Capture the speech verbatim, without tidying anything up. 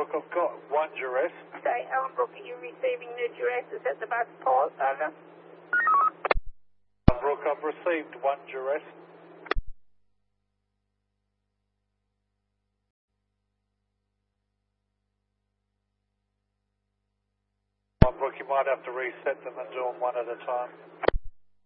Ellenbrook, I've got one duress. Sorry, Ellenbrook, are you receiving the duresses at the bus port? Over. Ellenbrook, I've received one duress. Ellenbrook, you might have to reset them and do them one at a time.